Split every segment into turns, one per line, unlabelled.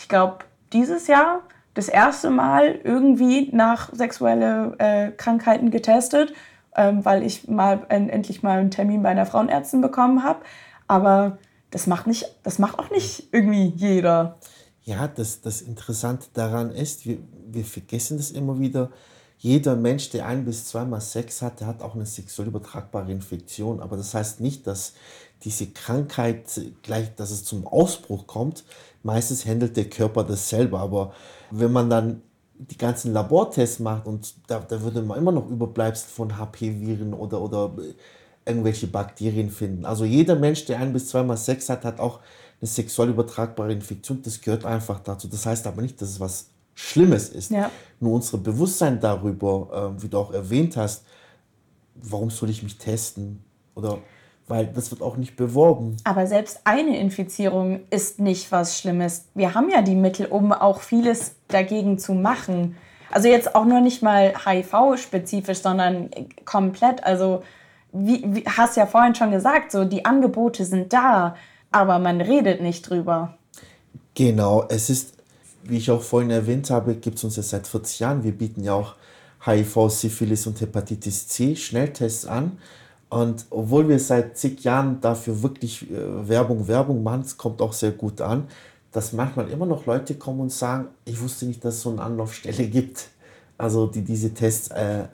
ich glaube, dieses Jahr das erste Mal irgendwie nach sexuelle Krankheiten getestet, weil ich endlich mal einen Termin bei einer Frauenärztin bekommen habe. Aber das macht auch nicht irgendwie jeder.
Ja, das Interessante daran ist, wir vergessen das immer wieder. Jeder Mensch, der ein bis zweimal Sex hat, der hat auch eine sexuell übertragbare Infektion. Aber das heißt nicht, dass diese Krankheit gleich, dass es zum Ausbruch kommt. Meistens handelt der Körper das selber. Aber wenn man dann die ganzen Labortests macht und da würde man immer noch Überbleibsel von HP-Viren oder irgendwelche Bakterien finden. Also jeder Mensch, der ein bis zweimal Sex hat, hat auch eine sexuell übertragbare Infektion. Das gehört einfach dazu. Das heißt aber nicht, dass es was Schlimmes ist.
Ja.
Nur unser Bewusstsein darüber, wie du auch erwähnt hast, warum soll ich mich testen? Oder weil das wird auch nicht beworben.
Aber selbst eine Infizierung ist nicht was Schlimmes. Wir haben ja die Mittel, um auch vieles dagegen zu machen. Also jetzt auch nur nicht mal HIV-spezifisch, sondern komplett. Also wie hast ja vorhin schon gesagt, so die Angebote sind da, aber man redet nicht drüber.
Genau, es ist, wie ich auch vorhin erwähnt habe, gibt es uns ja seit 40 Jahren. Wir bieten ja auch HIV, Syphilis und Hepatitis C Schnelltests an. Und obwohl wir seit zig Jahren dafür wirklich Werbung machen, es kommt auch sehr gut an, dass manchmal immer noch Leute kommen und sagen, ich wusste nicht, dass es so eine Anlaufstelle gibt, also die diese Tests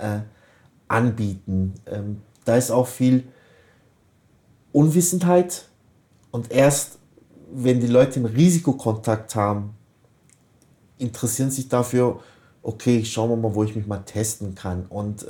anbieten. Da ist auch viel Unwissenheit und erst wenn die Leute einen Risikokontakt haben, interessieren sich dafür, okay, schauen wir mal, wo ich mich mal testen kann. Und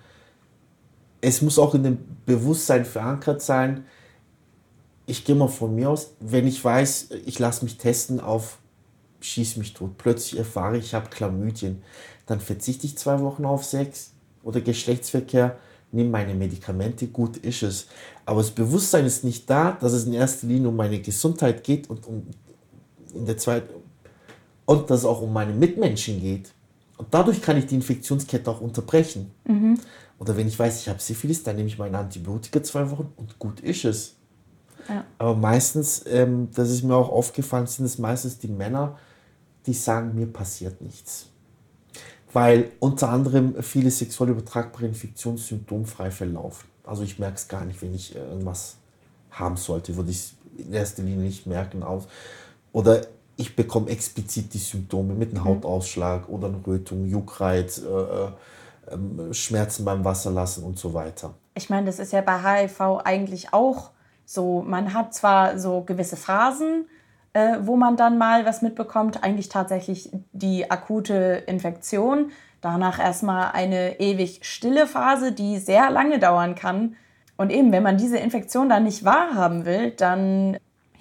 es muss auch in dem Bewusstsein verankert sein, ich gehe mal von mir aus, wenn ich weiß, ich lasse mich testen auf schieß mich tot, plötzlich erfahre ich habe Chlamydien, dann verzichte ich 2 Wochen auf Sex oder Geschlechtsverkehr, nehme meine Medikamente, gut ist es. Aber das Bewusstsein ist nicht da, dass es in erster Linie um meine Gesundheit geht und in der zweiten und dass es auch um meine Mitmenschen geht. Und dadurch kann ich die Infektionskette auch unterbrechen. Oder wenn ich weiß, ich habe Syphilis, dann nehme ich meine Antibiotika 2 Wochen und gut ist es.
Ja.
Aber meistens, das ist mir auch aufgefallen, sind es meistens die Männer, die sagen, mir passiert nichts. Weil unter anderem viele sexuell übertragbare Infektionen symptomfrei verlaufen. Also ich merke es gar nicht, wenn ich irgendwas haben sollte, würde ich es in erster Linie nicht merken. Oder ich bekomme explizit die Symptome mit einem Hautausschlag oder einer Rötung, Juckreiz, Schmerzen beim Wasserlassen und so weiter.
Ich meine, das ist ja bei HIV eigentlich auch so. Man hat zwar so gewisse Phasen, wo man dann mal was mitbekommt, eigentlich tatsächlich die akute Infektion. Danach erstmal eine ewig stille Phase, die sehr lange dauern kann. Und eben, wenn man diese Infektion dann nicht wahrhaben will, dann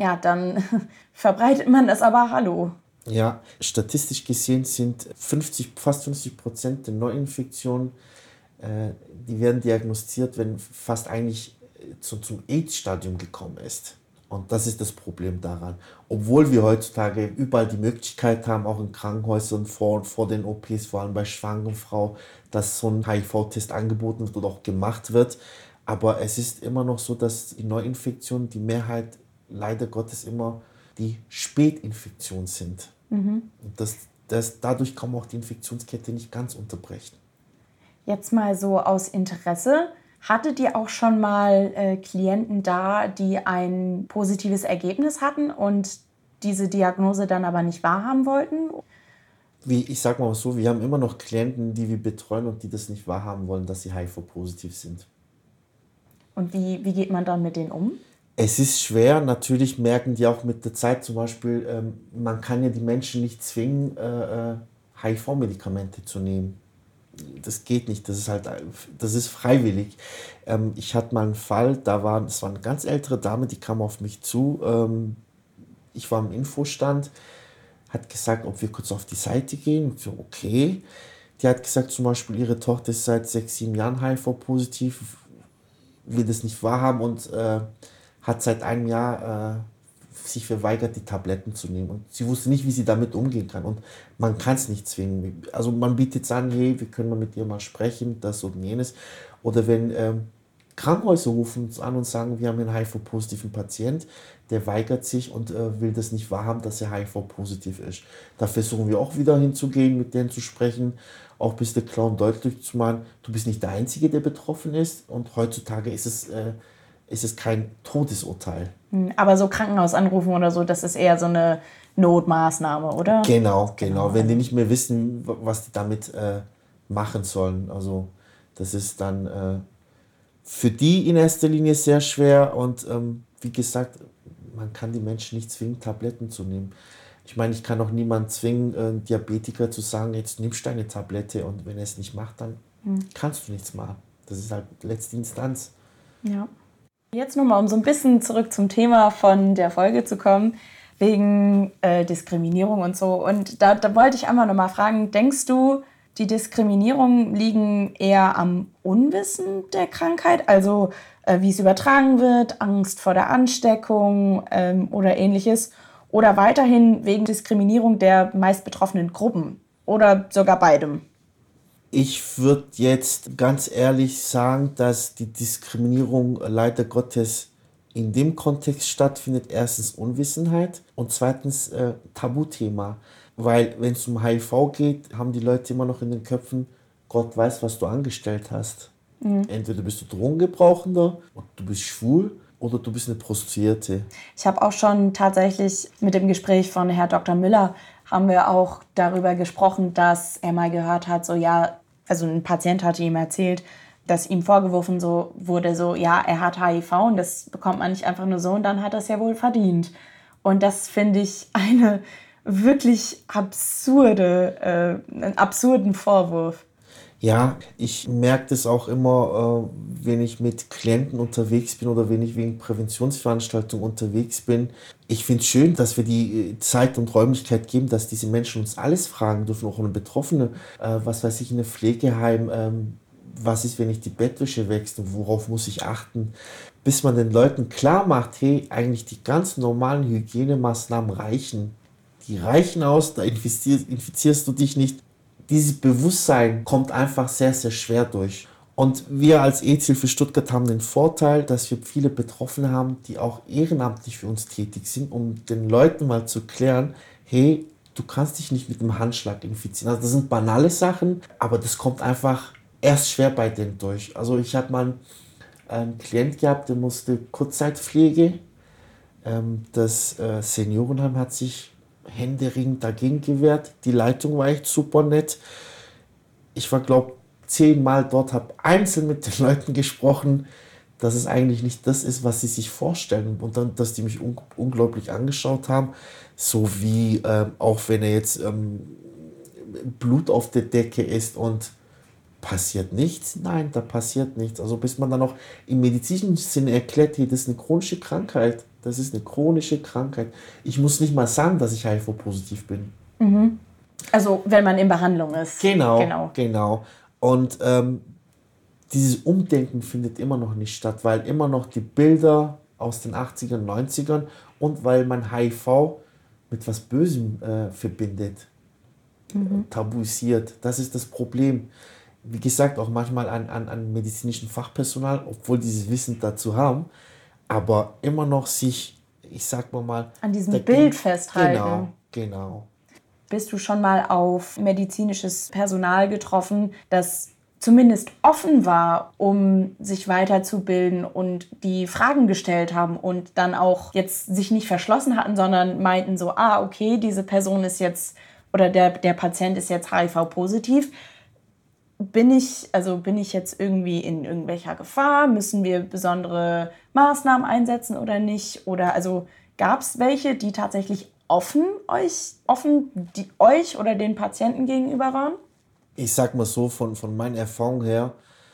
verbreitet man das aber hallo.
Ja, statistisch gesehen sind fast 50% der Neuinfektionen, die werden diagnostiziert, wenn fast eigentlich zum AIDS-Stadium gekommen ist. Und das ist das Problem daran. Obwohl wir heutzutage überall die Möglichkeit haben, auch in Krankenhäusern vor den OPs, vor allem bei schwangeren Frauen, dass so ein HIV-Test angeboten wird oder auch gemacht wird. Aber es ist immer noch so, dass die Neuinfektionen, die Mehrheit leider Gottes immer die Spätinfektionen sind. Und dadurch kann man auch die Infektionskette nicht ganz unterbrechen.
Jetzt mal so aus Interesse. Hattet ihr auch schon mal Klienten da, die ein positives Ergebnis hatten und diese Diagnose dann aber nicht wahrhaben wollten?
Ich sag mal so, wir haben immer noch Klienten, die wir betreuen und die das nicht wahrhaben wollen, dass sie HIV-positiv sind.
Und wie geht man dann mit denen um?
Es ist schwer, natürlich merken die auch mit der Zeit zum Beispiel, man kann ja die Menschen nicht zwingen, HIV-Medikamente zu nehmen. Das geht nicht, das ist freiwillig. Ich hatte mal einen Fall, das war eine ganz ältere Dame, die kam auf mich zu. Ich war im Infostand, hat gesagt, ob wir kurz auf die Seite gehen. Ich so, okay. Die hat gesagt, zum Beispiel, ihre Tochter ist seit 6, 7 Jahren HIV-positiv, will das nicht wahrhaben und hat seit einem Jahr sich verweigert, die Tabletten zu nehmen. Und sie wusste nicht, wie sie damit umgehen kann. Und man kann es nicht zwingen. Also man bietet an, hey, wir können mal mit ihr mal sprechen, das und jenes. Oder wenn Krankenhäuser rufen uns an und sagen, wir haben einen HIV-positiven Patient, der weigert sich und will das nicht wahrhaben, dass er HIV-positiv ist. Da versuchen wir auch wieder hinzugehen, mit denen zu sprechen, auch bis der Clown deutlich zu machen, du bist nicht der Einzige, der betroffen ist und heutzutage ist es kein Todesurteil.
Aber so Krankenhaus anrufen oder so, das ist eher so eine Notmaßnahme, oder?
Genau. Wenn die nicht mehr wissen, was die damit machen sollen. Also das ist dann für die in erster Linie sehr schwer und wie gesagt, man kann die Menschen nicht zwingen, Tabletten zu nehmen. Ich meine, ich kann auch niemanden zwingen, einen Diabetiker zu sagen, jetzt nimmst du eine Tablette und wenn er es nicht macht, dann kannst du nichts machen. Das ist halt letzte Instanz.
Ja. Jetzt nochmal, um so ein bisschen zurück zum Thema von der Folge zu kommen, wegen Diskriminierung und so. Und da wollte ich einmal nochmal fragen, denkst du, die Diskriminierungen liegen eher am Unwissen der Krankheit, also wie es übertragen wird, Angst vor der Ansteckung oder ähnliches, oder weiterhin wegen Diskriminierung der meist betroffenen Gruppen oder sogar beidem?
Ich würde jetzt ganz ehrlich sagen, dass die Diskriminierung leider Gottes in dem Kontext stattfindet. Erstens Unwissenheit und zweitens Tabuthema. Weil wenn es um HIV geht, haben die Leute immer noch in den Köpfen, Gott weiß, was du angestellt hast. Entweder bist du Drogengebrauchender, du bist schwul oder du bist eine Prostituierte.
Ich habe auch schon tatsächlich mit dem Gespräch von Herr Dr. Müller haben wir auch darüber gesprochen, dass er mal gehört hat, so ja, also ein Patient hatte ihm erzählt, dass ihm vorgeworfen so wurde, so ja, er hat HIV und das bekommt man nicht einfach nur so und dann hat er es ja wohl verdient. Und das finde ich eine wirklich einen absurden Vorwurf.
Ja, ich merke das auch immer, wenn ich mit Klienten unterwegs bin oder wenn ich wegen Präventionsveranstaltungen unterwegs bin. Ich finde es schön, dass wir die Zeit und Räumlichkeit geben, dass diese Menschen uns alles fragen dürfen, auch eine Betroffene, was weiß ich, in einem Pflegeheim, was ist, wenn ich die Bettwäsche wechsle, worauf muss ich achten, bis man den Leuten klar macht, hey, eigentlich die ganz normalen Hygienemaßnahmen reichen. Die reichen aus, da infizierst du dich nicht. Dieses Bewusstsein kommt einfach sehr, sehr schwer durch. Und wir als EZ-Hilfe Stuttgart haben den Vorteil, dass wir viele Betroffene haben, die auch ehrenamtlich für uns tätig sind, um den Leuten mal zu klären, hey, du kannst dich nicht mit einem Handschlag infizieren. Also das sind banale Sachen, aber das kommt einfach erst schwer bei denen durch. Also ich habe mal einen Klient gehabt, der musste Kurzzeitpflege. Das Seniorenheim hat sich händeringend dagegen gewehrt. Die Leitung war echt super nett. Ich war, glaube ich, 10-mal dort, habe einzeln mit den Leuten gesprochen, dass es eigentlich nicht das ist, was sie sich vorstellen. Und dann, dass die mich unglaublich angeschaut haben. So wie, auch wenn er jetzt Blut auf der Decke ist und passiert nichts? Nein, da passiert nichts. Also bis man dann auch im medizinischen Sinne erklärt, hey, das ist eine chronische Krankheit. Das ist eine chronische Krankheit. Ich muss nicht mal sagen, dass ich HIV-positiv bin.
Also wenn man in Behandlung ist.
Genau. Und dieses Umdenken findet immer noch nicht statt, weil immer noch die Bilder aus den 80ern, 90ern und weil man HIV mit was Bösem verbindet, tabuisiert. Das ist das Problem. Wie gesagt, auch manchmal an medizinischen Fachpersonal, obwohl die dieses Wissen dazu haben, aber immer noch sich, ich sag mal,
an diesem Bild festhalten.
Genau.
Bist du schon mal auf medizinisches Personal getroffen, das zumindest offen war, um sich weiterzubilden und die Fragen gestellt haben und dann auch jetzt sich nicht verschlossen hatten, sondern meinten so, okay, diese Person ist jetzt oder der Patient ist jetzt HIV-positiv. Bin ich jetzt irgendwie in irgendwelcher Gefahr? Müssen wir besondere Maßnahmen einsetzen oder nicht? Oder also gab es welche, die tatsächlich offen euch oder den Patienten gegenüber waren?
Ich sag mal so, von meiner Erfahrung her,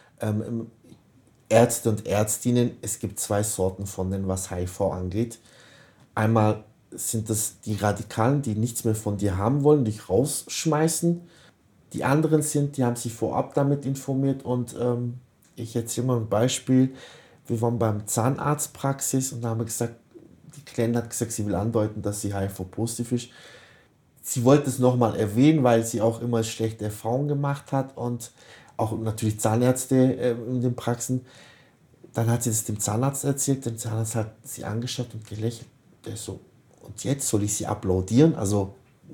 Ärzte und Ärztinnen, es gibt zwei Sorten von denen, was HIV angeht. Einmal sind das die Radikalen, die nichts mehr von dir haben wollen, dich rausschmeißen. Die anderen die haben sich vorab damit informiert und ich erzähle mal ein Beispiel. Wir waren beim Zahnarztpraxis und da haben wir gesagt, die Klientin hat gesagt, sie will andeuten, dass sie HIV-positiv ist. Sie wollte es nochmal erwähnen, weil sie auch immer schlechte Erfahrungen gemacht hat und auch natürlich Zahnärzte in den Praxen. Dann hat sie das dem Zahnarzt erzählt. Der Zahnarzt hat sie angeschaut und gelächelt. Der so, und jetzt soll ich sie applaudieren? Also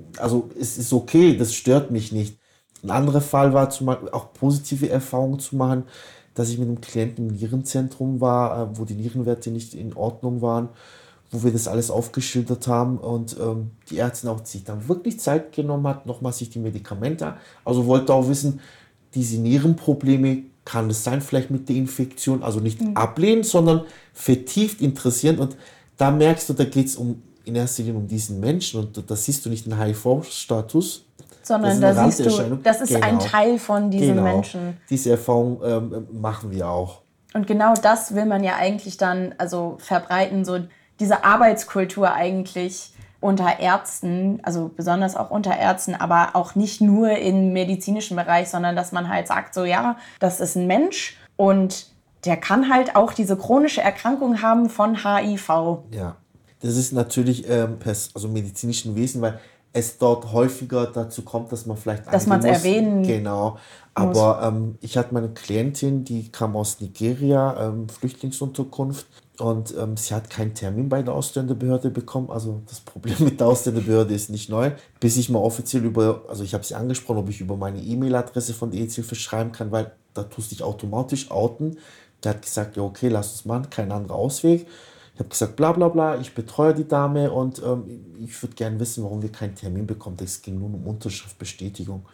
es ist okay, das stört mich nicht. Ein anderer Fall war zum Beispiel auch positive Erfahrungen zu machen, dass ich mit einem Klienten im Nierenzentrum war, wo die Nierenwerte nicht in Ordnung waren, wo wir das alles aufgeschildert haben und die Ärztin auch sich dann wirklich Zeit genommen hat, nochmal sich die Medikamente, also wollte auch wissen, diese Nierenprobleme, kann es sein, vielleicht mit der Infektion, also nicht ablehnen, sondern vertieft interessieren und da merkst du, da geht es in erster Linie um diesen Menschen und das siehst du nicht einen HIV-Status,
sondern da siehst du, das ist ein Teil von diesen Menschen.
Diese Erfahrung machen wir auch.
Und genau das will man ja eigentlich dann also verbreiten, so diese Arbeitskultur eigentlich unter Ärzten, also besonders auch unter Ärzten, aber auch nicht nur im medizinischen Bereich, sondern dass man halt sagt, so ja, das ist ein Mensch und der kann halt auch diese chronische Erkrankung haben von HIV.
Ja, das ist natürlich also medizinischen Wesen, weil es dort häufiger dazu kommt, dass man vielleicht
dass man es erwähnen
genau. Aber ich hatte meine Klientin, die kam aus Nigeria, Flüchtlingsunterkunft und sie hat keinen Termin bei der Ausländerbehörde bekommen. Also das Problem mit der Ausländerbehörde ist nicht neu. Bis ich mal offiziell also ich habe sie angesprochen, ob ich über meine E-Mail-Adresse von der EZ-Hilfe schreiben kann, weil da tust du dich automatisch outen. Der hat gesagt, ja okay, lass uns machen, kein anderer Ausweg. Ich habe gesagt, bla bla bla, ich betreue die Dame und ich würde gerne wissen, warum wir keinen Termin bekommen. Es ging nur um Unterschriftbestätigung.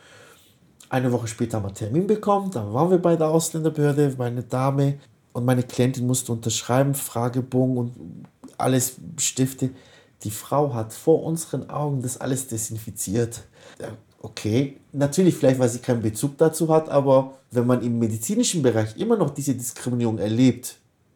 Eine Woche später haben wir einen Termin bekommen, dann waren wir bei der Ausländerbehörde, meine Dame und meine Klientin musste unterschreiben, Fragebogen und alles Stifte. Die Frau hat vor unseren Augen das alles desinfiziert. Okay, natürlich vielleicht, weil sie keinen Bezug dazu hat, aber wenn man im medizinischen Bereich immer noch diese Diskriminierung erlebt,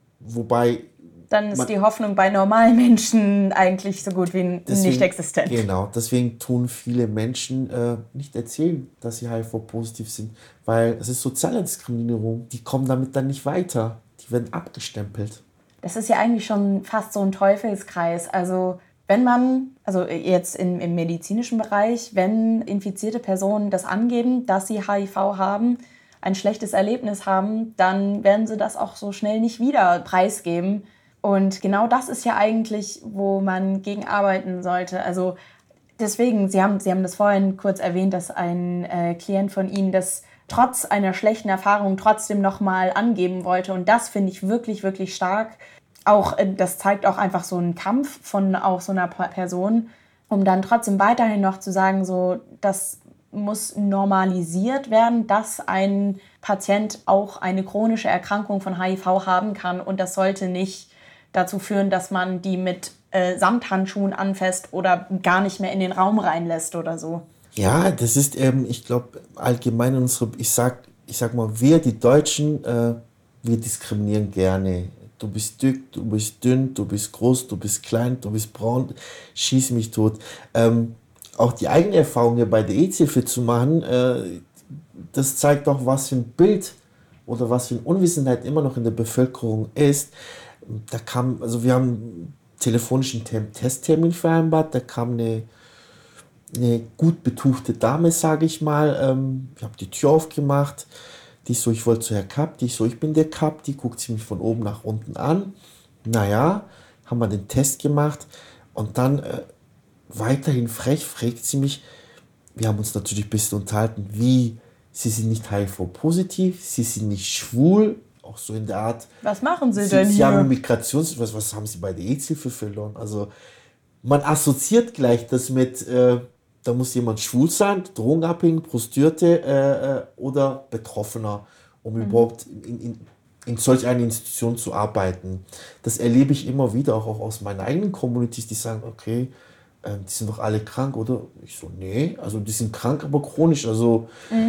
wobei
dann ist die Hoffnung bei normalen Menschen eigentlich so gut wie nicht existent.
Genau, deswegen tun viele Menschen nicht erzählen, dass sie HIV-positiv sind, weil es ist soziale Diskriminierung. Die kommen damit dann nicht weiter. Die werden abgestempelt.
Das ist ja eigentlich schon fast so ein Teufelskreis. Also wenn man, also jetzt im medizinischen Bereich, wenn infizierte Personen das angeben, dass sie HIV haben, ein schlechtes Erlebnis haben, dann werden sie das auch so schnell nicht wieder preisgeben. Und genau das ist ja eigentlich, wo man gegen arbeiten sollte. Also deswegen, Sie haben das vorhin kurz erwähnt, dass ein Klient von Ihnen das trotz einer schlechten Erfahrung trotzdem nochmal angeben wollte. Und das finde ich wirklich, wirklich stark. Auch das zeigt auch einfach so einen Kampf von auch so einer Person, um dann trotzdem weiterhin noch zu sagen, so das muss normalisiert werden, dass ein Patient auch eine chronische Erkrankung von HIV haben kann. Und das sollte nicht dazu führen, dass man die mit Samthandschuhen anfasst oder gar nicht mehr in den Raum reinlässt oder so.
Ja, das ist, ich glaube, allgemein ich sag mal, wir, die Deutschen, wir diskriminieren gerne. Du bist dick, du bist dünn, du bist groß, du bist klein, du bist braun, schieß mich tot. Auch die eigene Erfahrung hier bei der EZ-Hilfe zu machen, das zeigt auch, was für ein Bild oder was für eine Unwissenheit immer noch in der Bevölkerung ist. Wir haben einen telefonischen Testtermin vereinbart, da kam eine gut betuchte Dame, sage ich mal. Ich habe die Tür aufgemacht, die so, ich wollte zu Herr Kapp, die so, ich bin der Kapp, die guckt sie mich von oben nach unten an. Naja, haben wir den Test gemacht und dann weiterhin frech fragt sie mich, wir haben uns natürlich ein bisschen unterhalten, wie, Sie sind nicht HIV-positiv, Sie sind nicht schwul, auch so in der Art.
Was machen Sie denn hier?
Sie haben was haben Sie bei der EZ-Hilfe verloren? Also man assoziiat gleich das mit, da muss jemand schwul sein, drogenabhängig, Prostituierte oder Betroffener, um überhaupt in solch einer Institution zu arbeiten. Das erlebe ich immer wieder, auch aus meinen eigenen Communities, die sagen, okay, die sind doch alle krank, oder? Ich so, nee, also die sind krank, aber chronisch. Also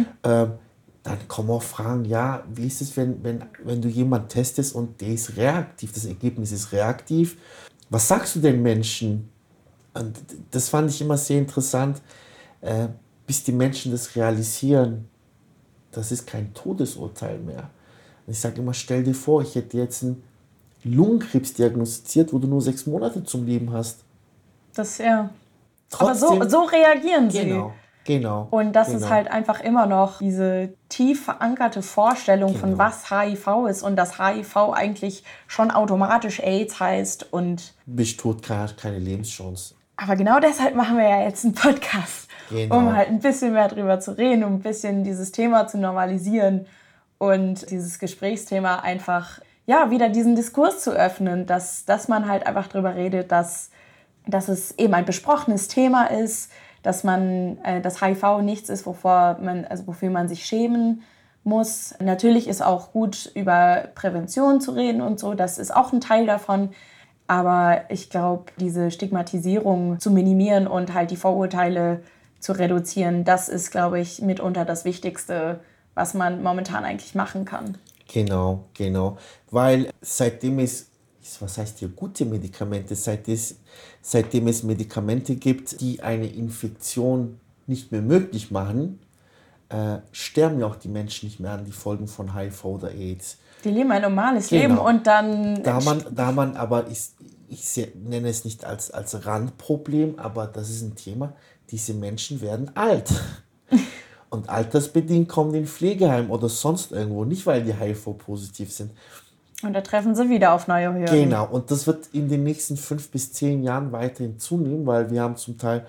dann kommen auch Fragen, ja, wie ist es, wenn du jemanden testest und der ist reaktiv, das Ergebnis ist reaktiv. Was sagst du den Menschen? Und das fand ich immer sehr interessant, bis die Menschen das realisieren. Das ist kein Todesurteil mehr. Und ich sage immer, stell dir vor, ich hätte jetzt einen Lungenkrebs diagnostiziert, wo du nur 6 Monate zum Leben hast.
Das ja. Trotzdem, aber so reagieren sie.
Genau. Genau.
Und das ist
Genau.
halt einfach immer noch diese tief verankerte Vorstellung von
Genau.
was HIV ist und dass HIV eigentlich schon automatisch AIDS heißt. Und
Bist tot, keine Lebenschance.
aber genau deshalb machen wir ja jetzt einen Podcast,
Genau.
um halt ein bisschen mehr drüber zu reden, um ein bisschen dieses Thema zu normalisieren und dieses Gesprächsthema einfach, ja, wieder diesen Diskurs zu öffnen, dass man halt einfach drüber redet, dass es eben ein besprochenes Thema ist, dass dass HIV nichts ist, wofür man sich schämen muss. Natürlich ist auch gut, über Prävention zu reden und so, das ist auch ein Teil davon. Aber ich glaube, diese Stigmatisierung zu minimieren und halt die Vorurteile zu reduzieren, das ist, glaube ich, mitunter das Wichtigste, was man momentan eigentlich machen kann.
Genau, genau. Weil was heißt hier gute Medikamente, seitdem es Medikamente gibt, die eine Infektion nicht mehr möglich machen, sterben ja auch die Menschen nicht mehr an die Folgen von HIV oder AIDS.
Die leben ein normales Leben und dann...
Da man aber, nenne es nicht als Randproblem, aber das ist ein Thema, diese Menschen werden alt. Und altersbedingt kommen die in Pflegeheim oder sonst irgendwo, nicht weil die HIV-positiv sind.
Und da treffen sie wieder auf neue Hürden.
Genau, und das wird in den nächsten 5 bis 10 Jahren weiterhin zunehmen, weil wir haben zum Teil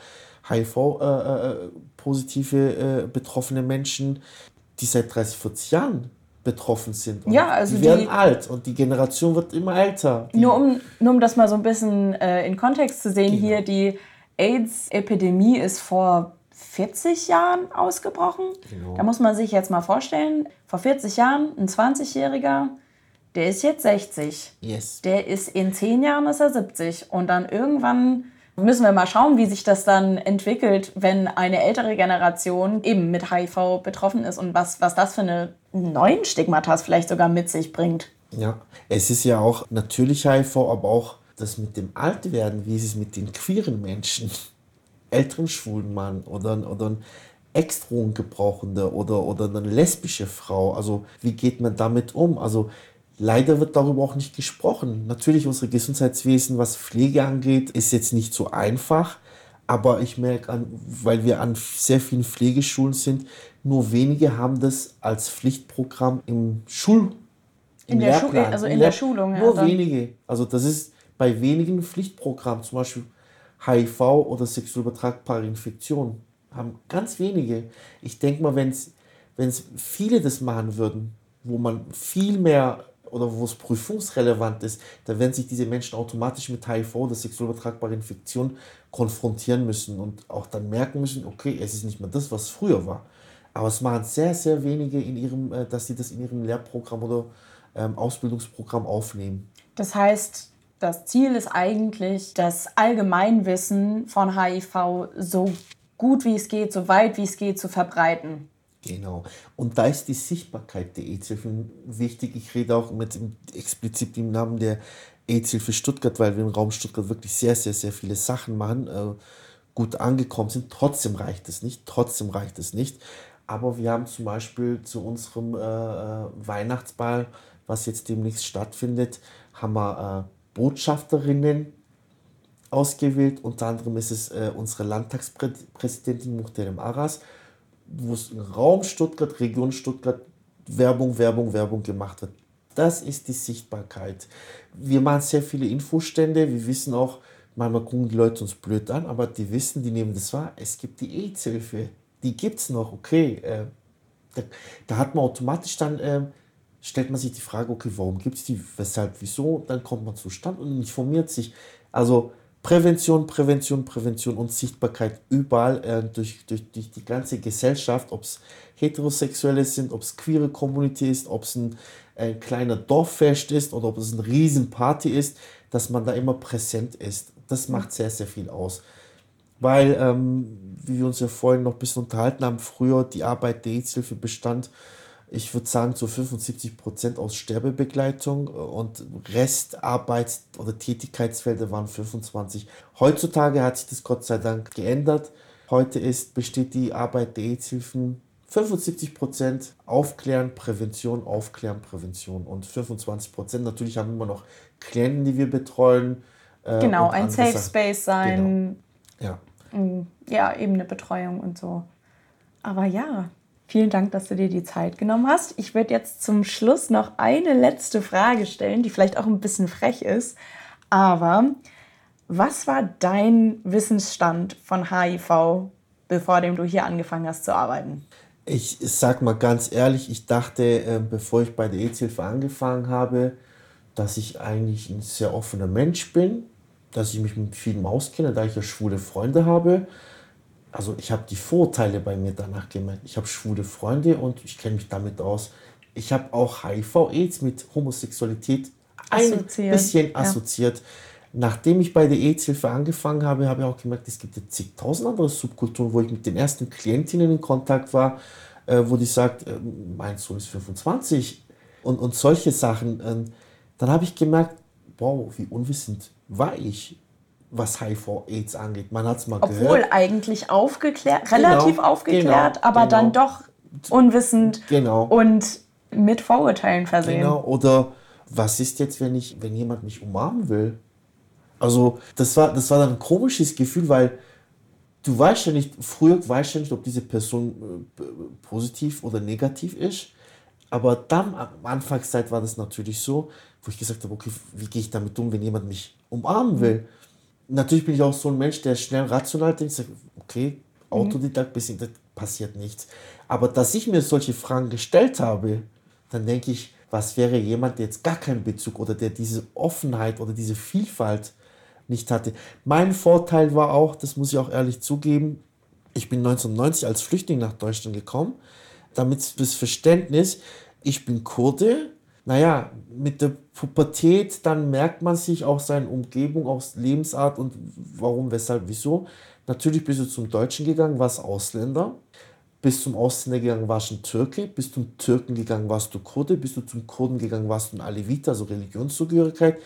HIV-positive betroffene Menschen, die seit 30, 40 Jahren betroffen sind. Und
ja, also
die werden alt und die Generation wird immer älter.
Nur um das mal so ein bisschen in Kontext zu sehen, hier die AIDS-Epidemie ist vor 40 Jahren ausgebrochen.
Genau.
Da muss man sich jetzt mal vorstellen, vor 40 Jahren ein 20-Jähriger, der ist jetzt 60.
Yes.
Der ist in 10 Jahren ist er 70. Und dann irgendwann müssen wir mal schauen, wie sich das dann entwickelt, wenn eine ältere Generation eben mit HIV betroffen ist und was das für eine neuen Stigmatas vielleicht sogar mit sich bringt.
Ja, es ist ja auch natürlich HIV, aber auch das mit dem Altwerden, wie ist es mit den queeren Menschen, älteren schwulen Mann oder ein Ex-Drogengebrauchende oder eine lesbische Frau. Also wie geht man damit um? Also leider wird darüber auch nicht gesprochen. Natürlich, unser Gesundheitswesen, was Pflege angeht, ist jetzt nicht so einfach. Aber ich merke, weil wir an sehr vielen Pflegeschulen sind, nur wenige haben das als Pflichtprogramm im Lehrplan.
In der Schulung.
Nur wenige. Also das ist bei wenigen Pflichtprogrammen, zum Beispiel HIV oder sexuell übertragbare Infektionen, haben ganz wenige. Ich denke mal, wenn es viele das machen würden, wo man viel mehr oder wo es prüfungsrelevant ist, dann werden sich diese Menschen automatisch mit HIV oder sexuell übertragbare Infektionen konfrontieren müssen und auch dann merken müssen, okay, es ist nicht mehr das, was früher war. Aber es machen sehr, sehr wenige dass sie das in ihrem Lehrprogramm oder Ausbildungsprogramm aufnehmen.
Das heißt, das Ziel ist eigentlich, das Allgemeinwissen von HIV so gut wie es geht, so weit wie es geht, zu verbreiten.
Genau. Und da ist die Sichtbarkeit der AIDS-Hilfe wichtig. Ich rede auch explizit im Namen der AIDS-Hilfe Stuttgart, weil wir im Raum Stuttgart wirklich sehr, sehr, sehr viele Sachen machen, gut angekommen sind. Trotzdem reicht es nicht. Aber wir haben zum Beispiel zu unserem Weihnachtsball, was jetzt demnächst stattfindet, haben wir Botschafterinnen ausgewählt. Unter anderem ist es unsere Landtagspräsidentin Muhterem Aras, wo es im Raum Stuttgart, Region Stuttgart Werbung gemacht wird. Das ist die Sichtbarkeit. Wir machen sehr viele Infostände. Wir wissen auch, manchmal gucken die Leute uns blöd an, aber die wissen, die nehmen das wahr. Es gibt die AIDS-Hilfe. Die gibt es noch. Okay, da hat man automatisch dann, stellt man sich die Frage, okay, warum gibt es die, weshalb, wieso? Dann kommt man zu Stand und informiert sich. Also Prävention und Sichtbarkeit überall durch die ganze Gesellschaft, ob es Heterosexuelle sind, ob es queere Community ist, ob es ein kleiner Dorffest ist oder ob es eine Riesenparty ist, dass man da immer präsent ist. Das macht sehr, sehr viel aus. Weil, wie wir uns ja vorhin noch ein bisschen unterhalten haben, früher die Arbeit der AIDS-Hilfe bestand, ich würde sagen, zu 75% aus Sterbebegleitung und Restarbeits- oder Tätigkeitsfelder waren 25. Heutzutage hat sich das Gott sei Dank geändert. Heute besteht die Arbeit der AIDS-Hilfen 75% Aufklären, Prävention und 25% natürlich haben wir immer noch Klienten, die wir betreuen.
Genau, ein Safe Space sein.
Genau. Ja.
Ja, eben eine Betreuung und so. Aber ja, vielen Dank, dass du dir die Zeit genommen hast. Ich würde jetzt zum Schluss noch eine letzte Frage stellen, die vielleicht auch ein bisschen frech ist. Aber was war dein Wissensstand von HIV, bevor du hier angefangen hast zu arbeiten?
Ich sag mal ganz ehrlich, ich dachte, bevor ich bei der AIDS-Hilfe angefangen habe, dass ich eigentlich ein sehr offener Mensch bin, dass ich mich mit vielem auskenne, da ich ja schwule Freunde habe. Also ich habe die Vorurteile bei mir danach gemerkt. Ich habe schwule Freunde und ich kenne mich damit aus. Ich habe auch HIV-AIDS mit Homosexualität ein bisschen assoziiert. Nachdem ich bei der AIDS-Hilfe angefangen habe, habe ich auch gemerkt, es gibt ja zigtausend andere Subkulturen, wo ich mit den ersten Klientinnen in Kontakt war, wo die sagt, mein Sohn ist 25 und solche Sachen. Dann habe ich gemerkt, wow, wie unwissend war ich, was HIV-AIDS angeht. Man hat es mal gehört.
Obwohl eigentlich aufgeklärt, relativ aufgeklärt, aber dann doch unwissend und mit Vorurteilen versehen.
Genau, oder was ist jetzt, wenn jemand mich umarmen will? Also das war dann ein komisches Gefühl, weil du weißt ja nicht, früher weißt du ja nicht, ob diese Person positiv oder negativ ist. Aber dann, am Anfangszeit war das natürlich so, wo ich gesagt habe, okay, wie gehe ich damit um, wenn jemand mich umarmen will? Natürlich bin ich auch so ein Mensch, der schnell rational denkt, sagt, okay, Autodidakt, bisschen, das passiert nichts. Aber dass ich mir solche Fragen gestellt habe, dann denke ich, was wäre jemand, der jetzt gar keinen Bezug oder der diese Offenheit oder diese Vielfalt nicht hatte. Mein Vorteil war auch, das muss ich auch ehrlich zugeben, ich bin 1990 als Flüchtling nach Deutschland gekommen. Damit das Verständnis, ich bin Kurde. Naja, mit der Pubertät, dann merkt man sich auch seine Umgebung, auch Lebensart und warum, weshalb, wieso. Natürlich bist du zum Deutschen gegangen, warst Ausländer. Bist zum Ausländer gegangen, warst ein Türke. Bist zum Türken gegangen, warst du Kurde. Bist du zum Kurden gegangen, warst du ein Alevit, also Religionszugehörigkeit.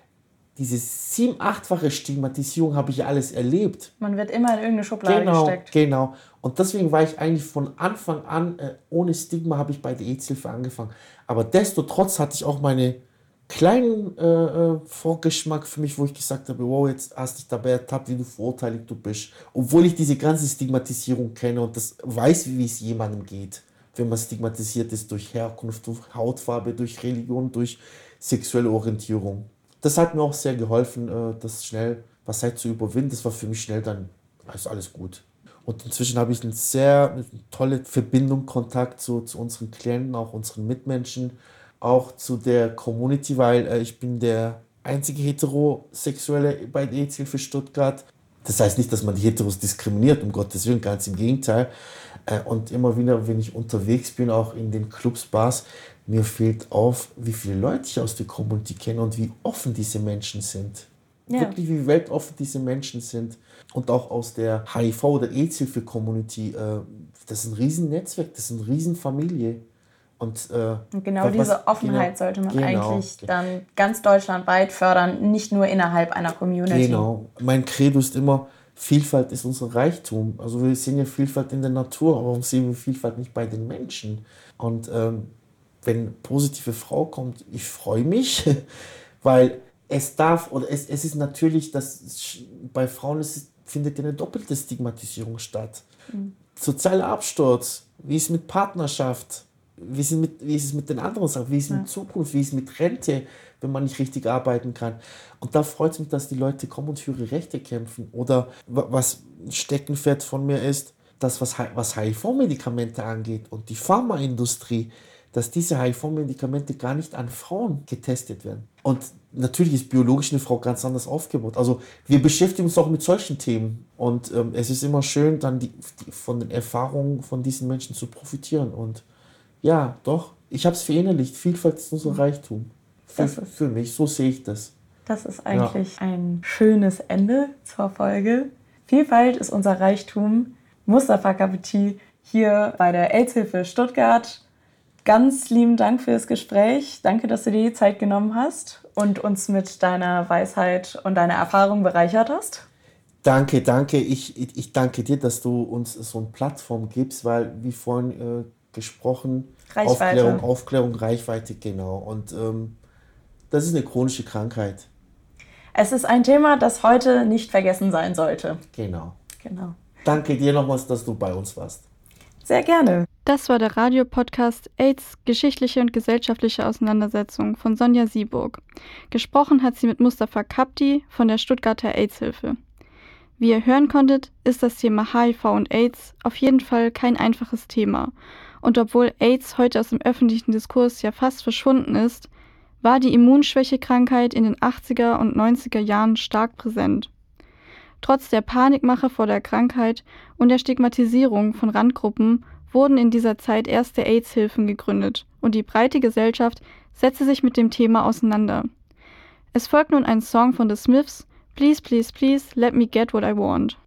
Diese 7-, 8-fache Stigmatisierung habe ich alles erlebt.
Man wird immer in irgendeine Schublade gesteckt.
Genau. Und deswegen war ich eigentlich von Anfang an, ohne Stigma habe ich bei der AIDS-Hilfe angefangen. Aber destotrotz hatte ich auch meine kleinen Vorgeschmack für mich, wo ich gesagt habe, wow, jetzt hast du dich dabei ertappt, wie du verurteilt du bist. Obwohl ich diese ganze Stigmatisierung kenne und das weiß, wie es jemandem geht, wenn man stigmatisiert ist durch Herkunft, durch Hautfarbe, durch Religion, durch sexuelle Orientierung. Das hat mir auch sehr geholfen, das schnell, was halt zu überwinden. Das war für mich schnell dann, ist alles gut. Und inzwischen habe ich eine sehr tolle Verbindung, Kontakt zu unseren Klienten, auch unseren Mitmenschen, auch zu der Community, weil ich bin der einzige Heterosexuelle bei der AIDS-Hilfe Stuttgart. Das heißt nicht, dass man die Heteros diskriminiert, um Gottes Willen, ganz im Gegenteil. Und immer wieder, wenn ich unterwegs bin, auch in den Clubs, Bars, mir fällt auf, wie viele Leute ich aus der Community kenne und wie offen diese Menschen sind. Ja. Wirklich, wie weltoffen diese Menschen sind. Und auch aus der HIV- oder AIDS-Hilfe-Community. Das ist ein Riesennetzwerk, das ist eine Riesenfamilie. Und
genau diese Offenheit sollte man eigentlich dann ganz deutschlandweit fördern, nicht nur innerhalb einer Community.
Genau. Mein Credo ist immer, Vielfalt ist unser Reichtum. Also wir sehen ja Vielfalt in der Natur, aber warum sehen wir Vielfalt nicht bei den Menschen? Und wenn positive Frau kommt, ich freue mich, weil es ist natürlich, dass bei Frauen findet eine doppelte Stigmatisierung statt. Sozialer Absturz, wie ist es mit Partnerschaft, wie ist es mit den anderen Sachen, wie ist es mit Zukunft, wie ist es mit Rente, wenn man nicht richtig arbeiten kann. Und da freut es mich, dass die Leute kommen und für ihre Rechte kämpfen. Oder was ein Steckenpferd von mir ist, dass was HIV-Medikamente angeht und die Pharmaindustrie, dass diese HIV-Medikamente gar nicht an Frauen getestet werden. Und natürlich ist biologisch eine Frau ganz anders aufgebaut. Also wir beschäftigen uns auch mit solchen Themen. Und es ist immer schön, dann von den Erfahrungen von diesen Menschen zu profitieren. Und ja, doch, ich habe es verinnerlicht. Vielfalt ist unser Reichtum. Für mich, so sehe ich das.
Das ist eigentlich ein schönes Ende zur Folge. Vielfalt ist unser Reichtum. Mustafa Kapiti hier bei der AIDS-Hilfe Stuttgart. Ganz lieben Dank für das Gespräch. Danke, dass du dir die Zeit genommen hast und uns mit deiner Weisheit und deiner Erfahrung bereichert hast.
Danke. Ich danke dir, dass du uns so eine Plattform gibst, weil, wie vorhin gesprochen,
Reichweite.
Aufklärung, Reichweite, genau. Und das ist eine chronische Krankheit.
Es ist ein Thema, das heute nicht vergessen sein sollte.
Genau.
Genau.
Danke dir nochmals, dass du bei uns warst.
Sehr gerne.
Das war der Radiopodcast AIDS – Geschichtliche und gesellschaftliche Auseinandersetzung von Sonja Sieburg. Gesprochen hat sie mit Mustafa Kabdi von der Stuttgarter AIDS-Hilfe. Wie ihr hören konntet, ist das Thema HIV und AIDS auf jeden Fall kein einfaches Thema. Und obwohl AIDS heute aus dem öffentlichen Diskurs ja fast verschwunden ist, war die Immunschwächekrankheit in den 80er und 90er Jahren stark präsent. Trotz der Panikmache vor der Krankheit und der Stigmatisierung von Randgruppen wurden in dieser Zeit erste AIDS-Hilfen gegründet und die breite Gesellschaft setzte sich mit dem Thema auseinander. Es folgt nun ein Song von The Smiths, Please, Please, Please, Let Me Get What I Want.